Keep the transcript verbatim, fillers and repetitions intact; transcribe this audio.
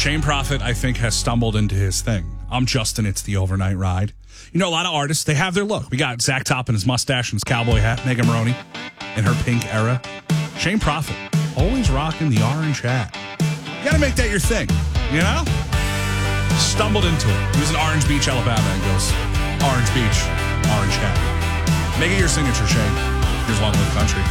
Shane Prophet, I think, has stumbled into his thing. I'm Justin. It's the overnight ride. You know, a lot of artists, they have their look. We got Zach Top in his mustache and his cowboy hat. Megan Maroney in her pink era. Shane Prophet, always rocking the orange hat. You got to make that your thing, you know? Stumbled into it. He was in Orange Beach, Alabama, and goes, Orange Beach, orange hat. Make it your signature, Shane. Here's Long Live Country.